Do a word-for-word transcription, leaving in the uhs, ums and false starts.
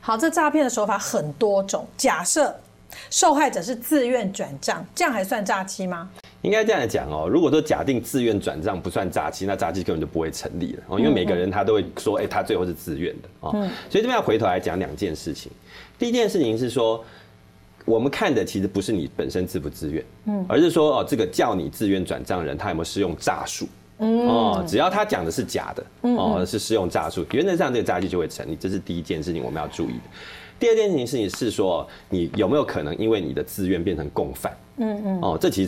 好，这诈骗的手法很多种。假设受害者是自愿转账，这样还算诈欺吗？ 应该这样讲哦，如果说假定自愿转账不算诈欺，那诈欺根本就不会成立了哦，因为每个人他都会说，哎、欸，他最后是自愿的哦。嗯、所以这边要回头来讲两件事情。第一件事情是说，我们看的其实不是你本身自不自愿，嗯，而是说哦，这个叫你自愿转账人他有没有施用诈术？嗯、哦，只要他讲的是假的，哦，是施用诈术，原则上这个诈欺就会成立，这是第一件事情我们要注意的。第二件事情是是说，你有没有可能因为你的自愿变成共犯？嗯嗯，哦，这其实